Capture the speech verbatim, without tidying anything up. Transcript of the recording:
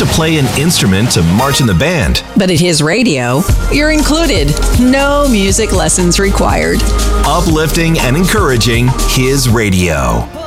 to play an instrument to march in the band. But at his radio, you're included. No music lessons required. Uplifting and encouraging his radio.